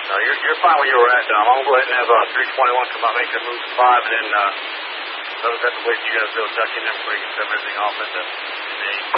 No, you're fine where you were at, Dom. I'm going to go ahead and have 321 come out, make the move to 5, and then those have to wait for you guys to duck in there before you can set everything off at the